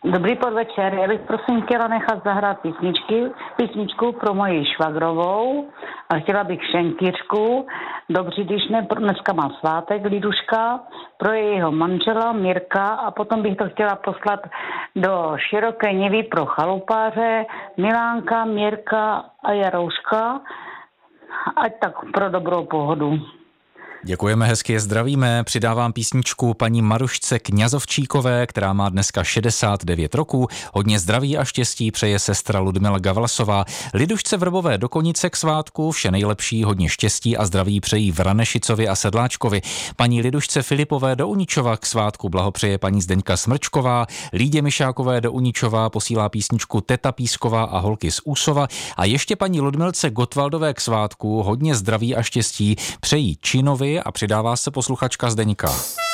Dobrý podvečer, já bych prosím chtěla nechat zahrát písničku pro moji švagrovou a chtěla bych šenkyřku do Břidlišné, dneska má svátek Liduška, pro jejího manžela Mirka a potom bych to chtěla poslat do Široké Nivy pro chalupáře Milánka, Mirka a Jarouška, ať tak pro dobrou pohodu. Děkujeme, hezky je zdravíme. Přidávám písničku paní Marušce Kňazovčíkové, která má dneska 69 roků. Hodně zdraví a štěstí přeje sestra Ludmila Gavlasová. Lidušce Vrbové do Konice k svátku vše nejlepší, hodně štěstí a zdraví přejí Vranešicovi a Sedláčkovi. Paní Lidušce Filipové do Uničova k svátku blahopřeje paní Zdeňka Smrčková. Lídě Mišákové do Uničova posílá písničku Teta Písková a holky z Úsova. A ještě paní Ludmilce Gotwaldové k svátku hodně zdraví a štěstí přejí Činovi a přidává se posluchačka Zdeňka.